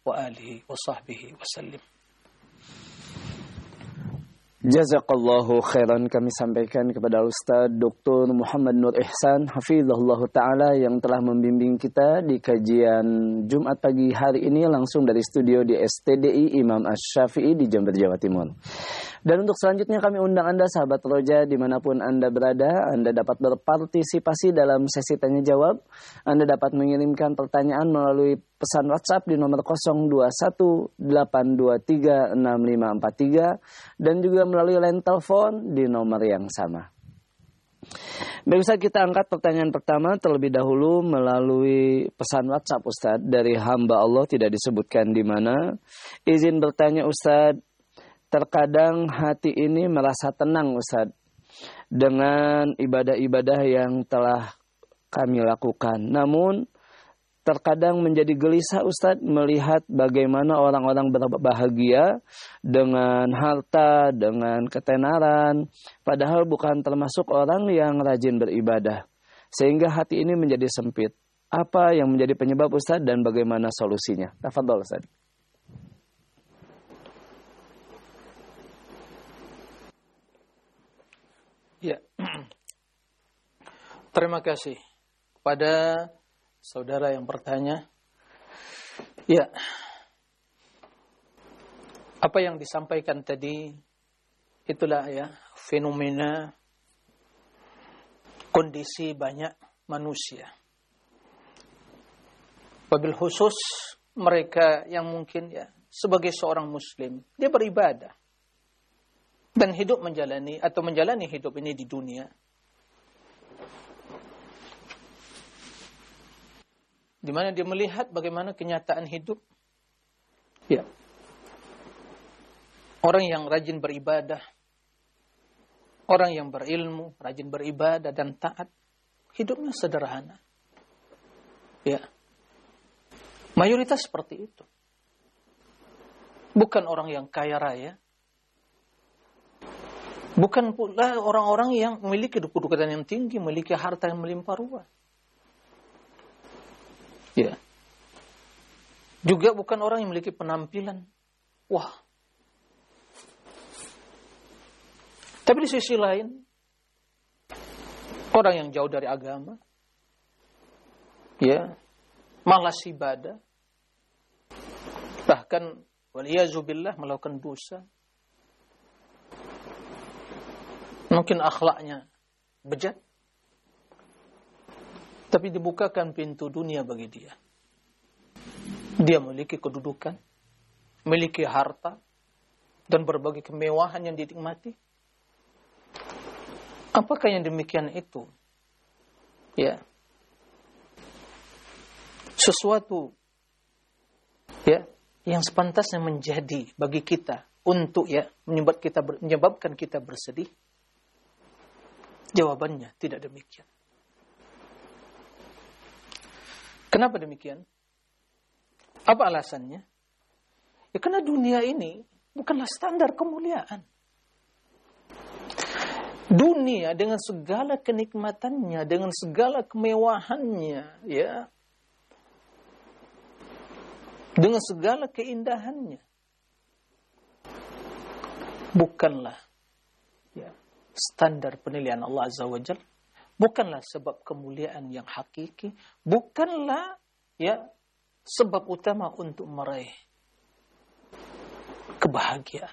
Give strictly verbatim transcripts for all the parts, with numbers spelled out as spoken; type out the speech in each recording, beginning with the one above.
wa alihi wa sahbihi wa sallim. Jazakallahu khairan, kami sampaikan kepada Ustaz Doktor Muhammad Nur Ihsan hafizahullah ta'ala yang telah membimbing kita di kajian Jumat pagi hari ini langsung dari studio di S T D I Imam Asy-Syafi'i di Jember, Jawa Timur. Dan untuk selanjutnya kami undang Anda sahabat Roja dimanapun Anda berada, Anda dapat berpartisipasi dalam sesi tanya jawab. Anda dapat mengirimkan pertanyaan melalui pesan WhatsApp di nomor nol dua satu delapan dua tiga enam lima empat tiga dan juga melalui line telepon di nomor yang sama. Baik Ustaz, kita angkat pertanyaan pertama terlebih dahulu melalui pesan WhatsApp Ustaz dari hamba Allah, tidak disebutkan di mana. Izin bertanya Ustaz, terkadang hati ini merasa tenang Ustaz dengan ibadah-ibadah yang telah kami lakukan. Namun terkadang menjadi gelisah Ustaz melihat bagaimana orang-orang berbahagia dengan harta, dengan ketenaran, padahal bukan termasuk orang yang rajin beribadah. Sehingga hati ini menjadi sempit. Apa yang menjadi penyebab Ustaz dan bagaimana solusinya? Tafadhol Ustaz. Ya. Terima kasih kepada saudara yang bertanya. Ya. Apa yang disampaikan tadi itulah ya fenomena kondisi banyak manusia. Wabil khusus mereka yang mungkin ya sebagai seorang muslim dia beribadah dan hidup menjalani atau menjalani hidup ini di dunia, di mana dia melihat bagaimana kenyataan hidup. Ya. Orang yang rajin beribadah, orang yang berilmu, rajin beribadah dan taat, hidupnya sederhana. Ya. Mayoritas seperti itu. Bukan orang yang kaya raya. Bukan pula orang-orang yang memiliki kedudukan yang tinggi, memiliki harta yang melimpah ruah. Ya. Juga bukan orang yang memiliki penampilan. Wah. Tapi di sisi lain, orang yang jauh dari agama, ya, malas ibadah, bahkan waliyazubillah melakukan dosa. Mungkin akhlaknya bejat, tapi dibukakan pintu dunia bagi dia. Dia memiliki kedudukan, memiliki harta, dan berbagai kemewahan yang dinikmati. Apakah yang demikian itu? Ya. Sesuatu ya yang sepantasnya menjadi bagi kita untuk ya menyebabkan kita menyebabkan kita bersedih? Jawabannya tidak demikian. Kenapa demikian? Apa alasannya? Ya karena dunia ini bukanlah standar kemuliaan. Dunia dengan segala kenikmatannya, dengan segala kemewahannya, ya, dengan segala keindahannya, bukanlah ya standar penilaian Allah Azza wa Jalla, bukanlah sebab kemuliaan yang hakiki, bukanlah ya sebab utama untuk meraih kebahagiaan.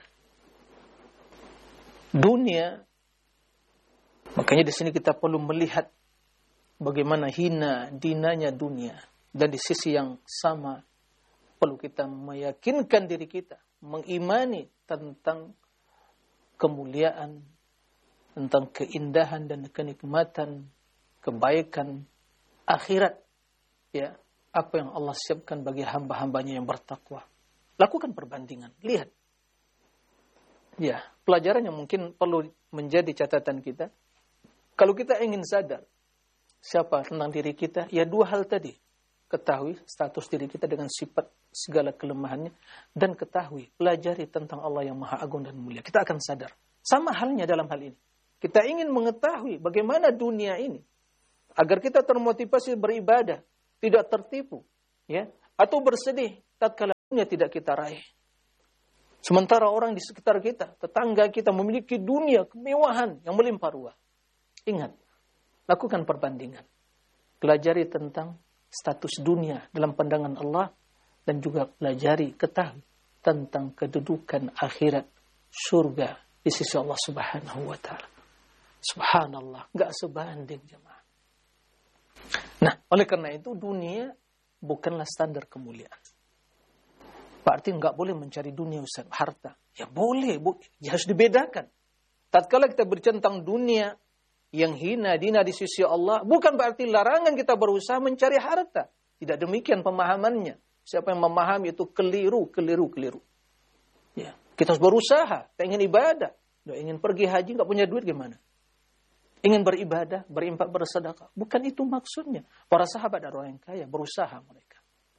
Dunia, makanya di sini kita perlu melihat bagaimana hina dinanya dunia, dan di sisi yang sama perlu kita meyakinkan diri kita, mengimani tentang kemuliaan, tentang keindahan dan kenikmatan, kebaikan akhirat, ya, apa yang Allah siapkan bagi hamba-hambanya yang bertakwa. Lakukan perbandingan, lihat. Ya, pelajaran yang mungkin perlu menjadi catatan kita. Kalau kita ingin sadar siapa tentang diri kita, ya dua hal tadi. Ketahui status diri kita dengan sifat segala kelemahannya, dan ketahui, pelajari tentang Allah yang Maha Agung dan Mulia. Kita akan sadar. Sama halnya dalam hal ini. Kita ingin mengetahui bagaimana dunia ini, agar kita termotivasi beribadah, tidak tertipu, ya, atau bersedih tatkala dunia tidak kita raih. Sementara orang di sekitar kita, tetangga kita memiliki dunia, kemewahan yang melimpah ruah. Ingat, lakukan perbandingan. Pelajari tentang status dunia dalam pandangan Allah dan juga pelajari, ketahui tentang kedudukan akhirat surga di sisi Allah Subhanahu wa taala. Subhanallah, enggak sebanding jemaah. Nah, oleh karena itu dunia bukanlah standar kemuliaan. Berarti enggak boleh mencari dunia Ustaz, harta. Ya boleh, bu, ya harus dibedakan. Tatkala kita berbicara tentang dunia yang hina dina di sisi Allah, bukan berarti larangan kita berusaha mencari harta. Tidak demikian pemahamannya. Siapa yang memahami itu keliru, keliru, keliru. Ya, kita harus berusaha, kita ingin ibadah, nggak ingin pergi haji, nggak punya duit gimana? Ingin beribadah, berimpak, bersedekah. Bukan itu maksudnya. Para sahabat dan orang yang kaya berusaha mereka.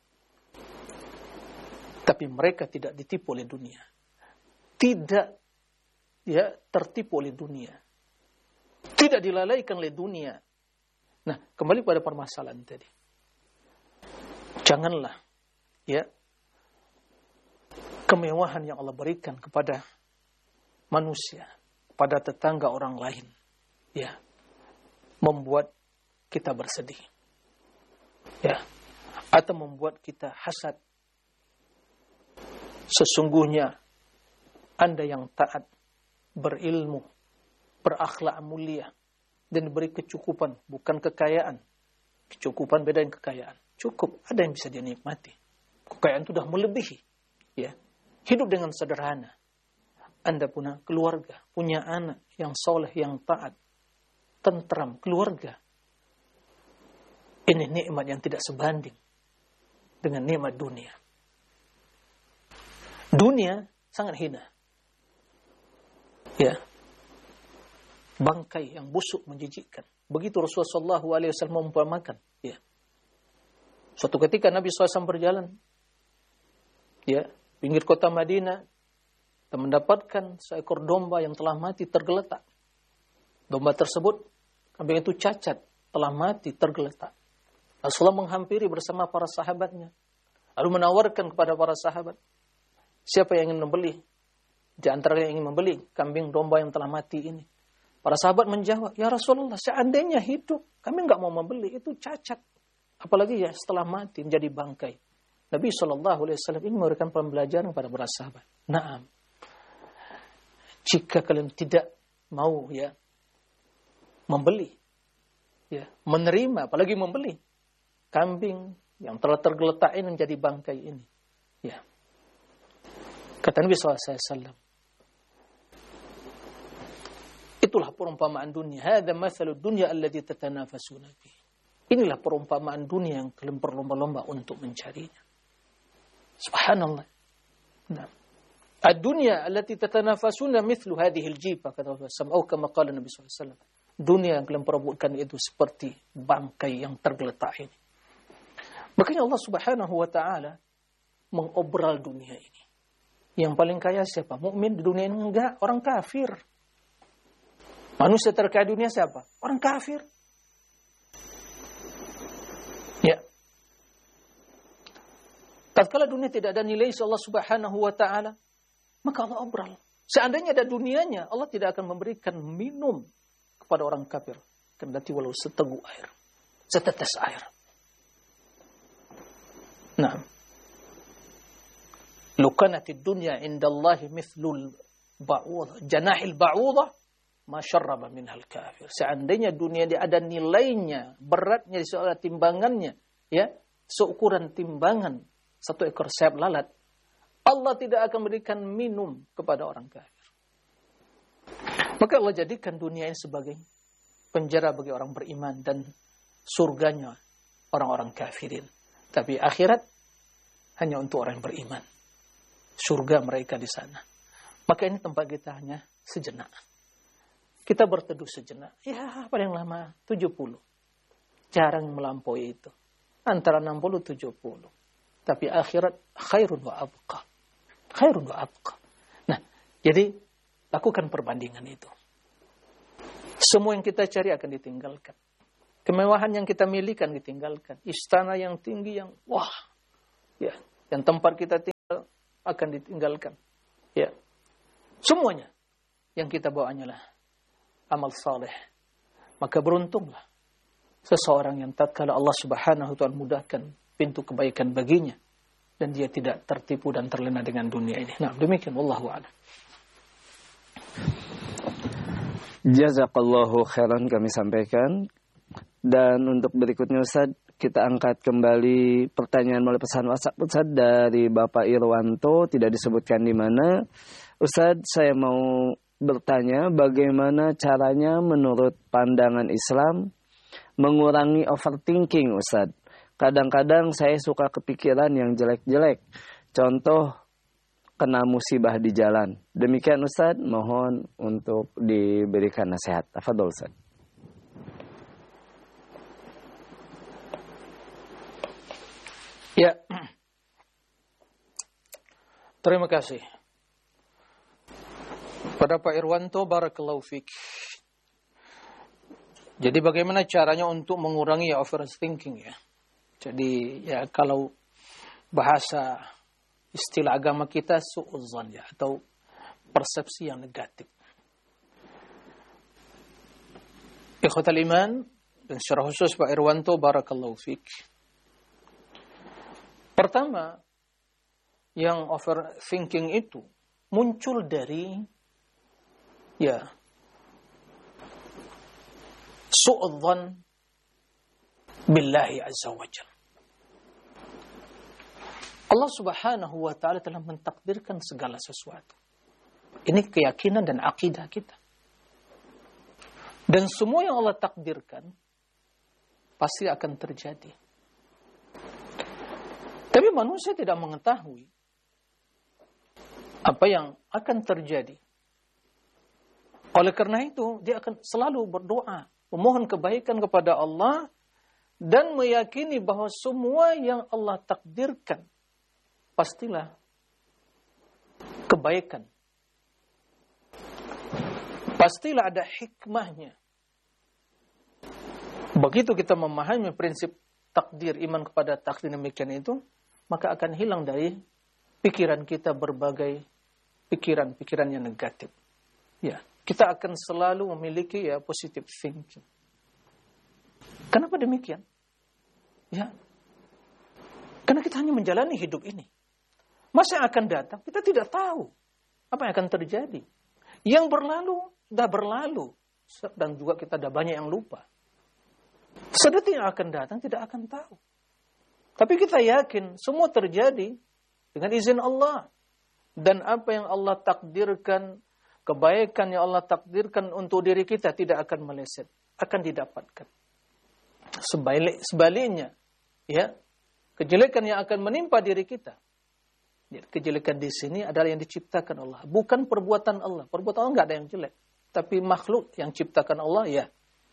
Tapi mereka tidak ditipu oleh dunia. Tidak ya tertipu oleh dunia. Tidak dilalaikan oleh dunia. Nah, kembali pada permasalahan tadi. Janganlah ya kemewahan yang Allah berikan kepada manusia, pada tetangga orang lain, ya, membuat kita bersedih, ya, atau membuat kita hasad. Sesungguhnya Anda yang taat, berilmu, berakhlak mulia, dan diberi kecukupan, bukan kekayaan. Kecukupan beda dengan kekayaan. Cukup, ada yang bisa dia nikmati. Kekayaan itu sudah melebihi, ya. Hidup dengan sederhana. Anda punya keluarga, punya anak yang soleh, yang taat, tentram, keluarga. Ini nikmat yang tidak sebanding dengan nikmat dunia. Dunia sangat hina. Ya. Bangkai yang busuk menjijikkan. Begitu Rasulullah shallallahu alaihi wasallam mengumpamakan. Ya. Suatu ketika Nabi shallallahu alaihi wasallam berjalan, ya, pinggir kota Madinah, dan mendapatkan seekor domba yang telah mati tergeletak. Domba tersebut, kambing itu cacat, telah mati tergeletak. Rasulullah menghampiri bersama para sahabatnya, lalu menawarkan kepada para sahabat, siapa yang ingin membeli? Di antara yang ingin membeli kambing domba yang telah mati ini. Para sahabat menjawab, ya Rasulullah, seandainya hidup, kami enggak mau membeli, itu cacat. Apalagi ya setelah mati menjadi bangkai. Nabi shallallahu alaihi wasallam ingin memberikan pembelajaran kepada para sahabat. Naam. Jika kalian tidak mau ya membeli, ya menerima, apalagi membeli kambing yang telah tergeletak ini menjadi bangkai ini, ya. Kata Nabi shallallahu alaihi wasallam, itulah perumpamaan dunia. Hada mathalud dunya alladhi tatanafasuna fihi. Inilah perumpamaan dunia yang kalian berlomba-lomba untuk mencarinya. Subhanallah. Nah, ad-dunya allati tatanafasuna mithlu hadhihi al-jifa kata Rasulullah sallallahu alaihi wasallam, atau kama qala Nabi sallallahu alaihi wasallam. Dunia yang kalian perebutkan itu seperti bangkai yang tergeletak ini. Makanya Allah Subhanahu wa taala mengobral dunia ini. Yang paling kaya siapa? Mukmin di dunia ini enggak, orang kafir. Manusia terkaya dunia siapa? Orang kafir. Ya. Tatkala dunia tidak ada nilai Allah Subhanahu wa taala, maka Allah obral. Seandainya ada dunianya, Allah tidak akan memberikan minum kepada orang kafir, kendati walau seteguk air, setetes air. Nah, lukanatid dunya indallahi mithlul ba'udah, janahil ba'udah, ma syarraba minhal kafir. Seandainya dunia dia ada nilainya, beratnya di soal timbangannya, ya, seukuran timbangan satu ekor sayap lalat, Allah tidak akan memberikan minum kepada orang kafir. Maka Allah jadikan dunia ini sebagai penjara bagi orang beriman dan surganya orang-orang kafirin. Tapi akhirat hanya untuk orang yang beriman. Surga mereka di sana. Maka ini tempat kita hanya sejenak. Kita berteduh sejenak. Ya, paling lama tujuh puluh. Jarang melampaui itu. Antara enam puluh tujuh puluh. Tapi akhirat khairun wa abqa. Khairun wa abqa. Nah, jadi lakukan perbandingan itu. Semua yang kita cari akan ditinggalkan. Kemewahan yang kita miliki akan ditinggalkan. Istana yang tinggi yang wah. Ya, yang tempat kita tinggal akan ditinggalkan. Ya. Semuanya yang kita bawa hanyalah amal saleh. Maka beruntunglah seseorang yang tatkala Allah Subhanahu wa taala mudahkan pintu kebaikan baginya dan dia tidak tertipu dan terlena dengan dunia ini. Nah, demikian wallahu a'lam. Jazakallahu khairan kami sampaikan. Dan untuk berikutnya Ustaz, kita angkat kembali pertanyaan melalui pesan WhatsApp Ustaz dari Bapak Irwanto, tidak disebutkan di mana. Ustaz, saya mau bertanya bagaimana caranya menurut pandangan Islam mengurangi overthinking Ustaz. Kadang-kadang saya suka kepikiran yang jelek-jelek. Contoh, kena musibah di jalan. Demikian Ustaz, mohon untuk diberikan nasihat. Tafadhol Ustaz. Ya, terima kasih pada Pak Irwanto, barakallahu fiik. Jadi bagaimana caranya untuk mengurangi overthinking ya? Jadi ya kalau bahasa istilah agama kita su'udzan ya, atau persepsi yang negatif. Ikhwatal iman dan secara khusus Pak Irwanto, barakallahu fiik. Pertama, yang overthinking itu muncul dari ya su'udzan billahi azza wa jalla. Allah Subhanahu wa taala telah mentakdirkan segala sesuatu. Ini keyakinan dan akidah kita. Dan semua yang Allah takdirkan pasti akan terjadi. Tapi manusia tidak mengetahui apa yang akan terjadi. Oleh karena itu, dia akan selalu berdoa, memohon kebaikan kepada Allah, dan meyakini bahwa semua yang Allah takdirkan, pastilah kebaikan. Pastilah ada hikmahnya. Begitu kita memahami prinsip takdir, iman kepada takdir demikian itu, maka akan hilang dari pikiran kita berbagai pikiran-pikiran yang negatif. Ya, kita akan selalu memiliki ya positive thinking. Kenapa demikian? Ya, karena kita hanya menjalani hidup ini. Masa yang akan datang kita tidak tahu apa yang akan terjadi. Yang berlalu sudah berlalu, dan juga kita ada banyak yang lupa. Sedetik yang akan datang tidak akan tahu. Tapi kita yakin semua terjadi dengan izin Allah. Dan apa yang Allah takdirkan, kebaikan yang Allah takdirkan untuk diri kita tidak akan meleset, akan didapatkan. Sebalik, sebaliknya, ya, kejelekan yang akan menimpa diri kita. Ya, kejelekan di sini adalah yang diciptakan Allah, bukan perbuatan Allah. Perbuatan Allah nggak ada yang jelek, tapi makhluk yang ciptakan Allah ya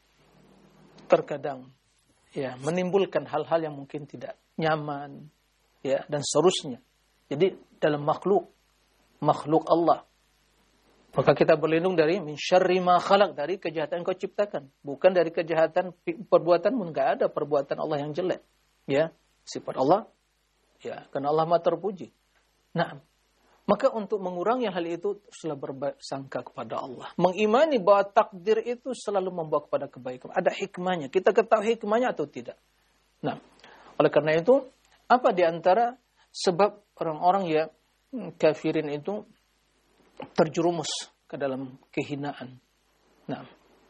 terkadang ya menimbulkan hal-hal yang mungkin tidak nyaman, ya, dan seterusnya. Jadi dalam makhluk makhluk Allah, maka kita berlindung dari min syarri ma khalaq, dari kejahatan yang kau ciptakan, bukan dari kejahatan perbuatanmu. Enggak ada perbuatan Allah yang jelek, ya, sifat Allah, ya, karena Allah Maha terpuji. Nah, maka untuk mengurangi hal itu selalu bersangka kepada Allah, mengimani bahwa takdir itu selalu membawa kepada kebaikan, ada hikmahnya. Kita ketahui hikmahnya atau tidak. Nah, oleh karena itu, apa di antara sebab orang-orang ya kafirin itu terjerumus ke dalam kehinaan? Nah,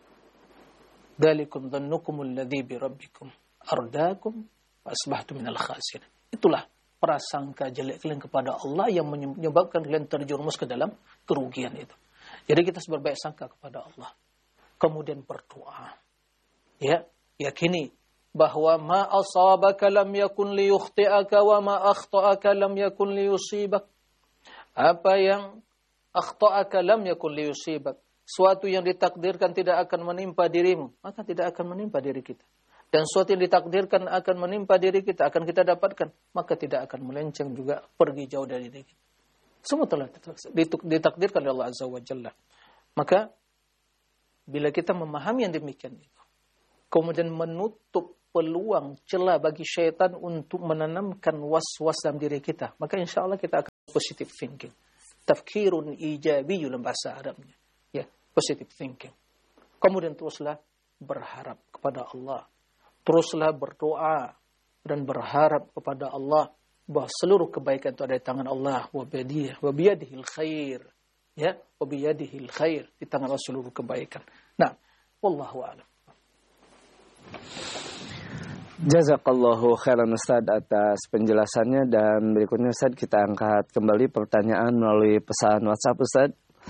dzalikum dhannukumul ladzi bi rabbikum ardaakum fa asbahtum minal khasirin. Itulah prasangka jelek kalian kepada Allah yang menyebabkan kalian terjerumus ke dalam kerugian itu. Jadi kita berbaik sangka kepada Allah, kemudian berdoa, ya, yakini bahwa ma asabaka lam yakun liyukhti'aka wa ma akhta'aka lam yakun liyusibak. Apa yang akhta'aka lam yakun liyusibak, suatu yang ditakdirkan tidak akan menimpa dirimu, maka tidak akan menimpa diri kita. Dan suatu yang ditakdirkan akan menimpa diri kita, akan kita dapatkan, maka tidak akan melenceng juga pergi jauh dari diri kita. Semua telah ditakdirkan oleh Allah Azza wa Jalla. Maka bila kita memahami yang demikian itu, kemudian menutup peluang celah bagi syaitan untuk menanamkan was-was dalam diri kita, maka insya Allah kita akan positive thinking. Tafkirun ijabi dalam bahasa Arabnya. Ya, positive thinking. Kemudian teruslah berharap kepada Allah. Teruslah berdoa dan berharap kepada Allah bahwa seluruh kebaikan itu ada di tangan Allah. Wa biyadihi wa biyadihil khair. Ya, wa biyadihil khair. Di tangan Allah seluruh kebaikan. Nah, wallahu a'lam. Jazakallahu khairan Ustaz atas penjelasannya, dan berikutnya Ustaz kita angkat kembali pertanyaan melalui pesan WhatsApp Ustaz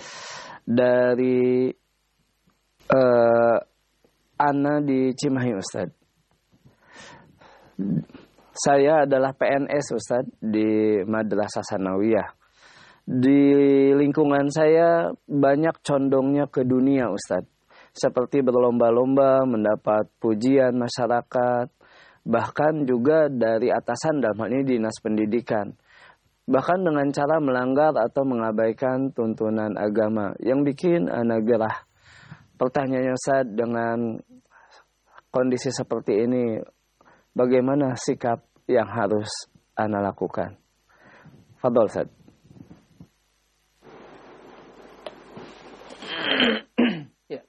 dari uh, Ana di Cimahi Ustaz. Saya adalah P N S Ustaz di Madrasah Sanawiyah. Di lingkungan saya banyak condongnya ke dunia Ustaz, seperti berlomba-lomba mendapat pujian masyarakat, bahkan juga dari atasan dalam hal ini dinas pendidikan, bahkan dengan cara melanggar atau mengabaikan tuntunan agama, yang bikin anak gerah. Pertanyaannya Ustaz, dengan kondisi seperti ini bagaimana sikap yang harus ana lakukan? Fadhol Ustaz. Ya.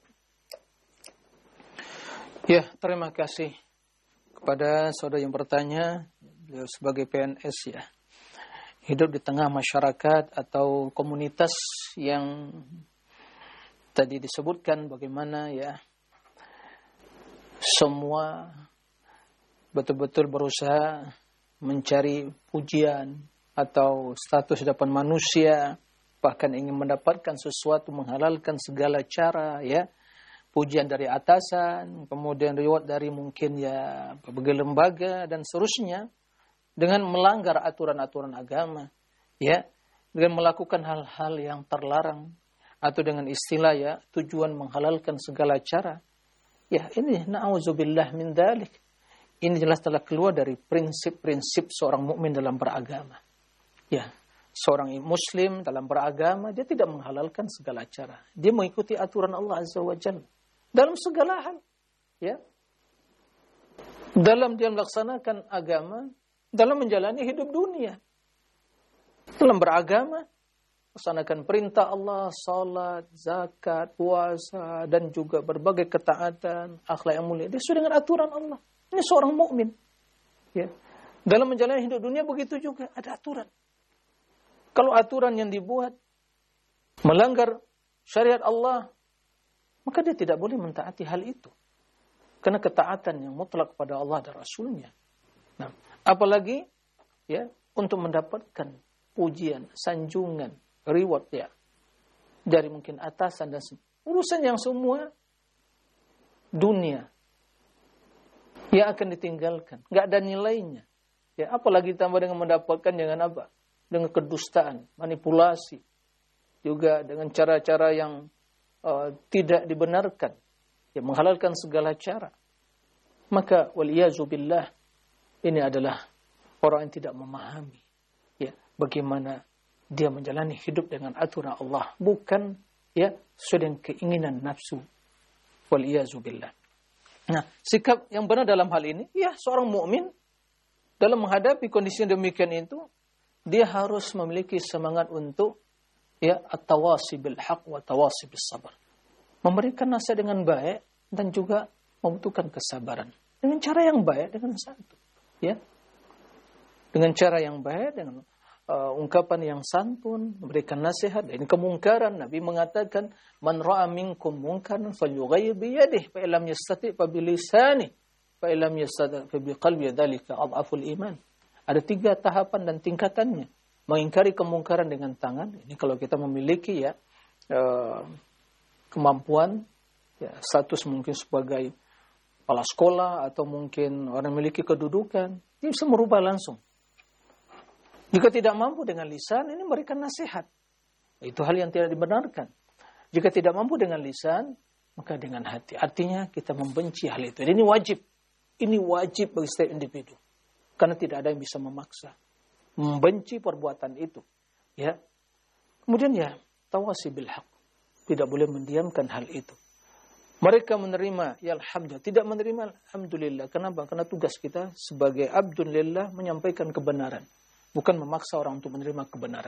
Ya, terima kasih kepada saudara yang bertanya. Beliau sebagai P N S ya, hidup di tengah masyarakat atau komunitas yang tadi disebutkan bagaimana ya semua betul-betul berusaha mencari pujian atau status di depan manusia, bahkan ingin mendapatkan sesuatu, menghalalkan segala cara ya. Pujian dari atasan, kemudian reward dari mungkin ya berbagai lembaga dan seterusnya, dengan melanggar aturan-aturan agama, ya, dengan melakukan hal-hal yang terlarang, atau dengan istilah ya tujuan menghalalkan segala cara. Ya ini na'udzubillah min dzalik. Ini jelas telah keluar dari prinsip-prinsip seorang mukmin dalam beragama. Ya, seorang muslim dalam beragama dia tidak menghalalkan segala cara. Dia mengikuti aturan Allah Azza wa Jalla dalam segala hal, ya. Dalam dia melaksanakan agama, dalam menjalani hidup dunia. Dalam beragama, melaksanakan perintah Allah, salat, zakat, puasa, dan juga berbagai ketaatan, akhlak yang mulia. Dia sesuai dengan aturan Allah. Ini seorang mukmin, ya. Dalam menjalani hidup dunia begitu juga ada aturan. Kalau aturan yang dibuat melanggar syariat Allah, maka dia tidak boleh mentaati hal itu. Karena ketaatan yang mutlak kepada Allah dan Rasulnya. Nah, apalagi ya untuk mendapatkan pujian, sanjungan, reward ya dari mungkin atasan dan urusan yang semua dunia yang akan ditinggalkan, nggak ada nilainya. Ya, apalagi tambah dengan mendapatkan dengan apa? Dengan kedustaan, manipulasi, juga dengan cara-cara yang Uh, tidak dibenarkan, ya, menghalalkan segala cara. Maka waliyazubillah, ini adalah orang yang tidak memahami ya bagaimana dia menjalani hidup dengan aturan Allah, bukan ya sesuai dengan keinginan nafsu. Waliyazubillah. Nah, sikap yang benar dalam hal ini, ya seorang mukmin dalam menghadapi kondisi yang demikian itu, dia harus memiliki semangat untuk ya at-tawasi bil haq wa tawasi bis sabar. Memberikan nasihat dengan baik dan juga membutuhkan kesabaran. Dengan cara yang baik, dengan santun, ya. Dengan cara yang baik, dengan uh, ungkapan yang santun, memberikan nasihat. Ini kemungkaran, Nabi mengatakan, "Man ra'a minkum munkaran falyughayyir bi yadihi, fa illam yastati' fa bi lisanihi, fa illam yastati' fa bi qalbihi, dzalika adhaful iman." Ada tiga tahapan dan tingkatannya. Mengingkari kemungkaran dengan tangan, ini kalau kita memiliki ya uh, kemampuan, ya, status mungkin sebagai kepala sekolah atau mungkin orang memiliki kedudukan, dia bisa merubah langsung. Jika tidak mampu dengan lisan, ini memberikan nasihat. Itu hal yang tidak dibenarkan. Jika tidak mampu dengan lisan, maka dengan hati. Artinya kita membenci hal itu. Ini wajib. Ini wajib bagi setiap individu. Karena tidak ada yang bisa memaksa. Membenci perbuatan itu, ya. Kemudian ya tawasi bil haq, tidak boleh mendiamkan hal itu. Mereka menerima ya alhamdulillah, tidak menerima alhamdulillah. Kenapa? Karena tugas kita sebagai abdun lillah menyampaikan kebenaran, bukan memaksa orang untuk menerima kebenaran.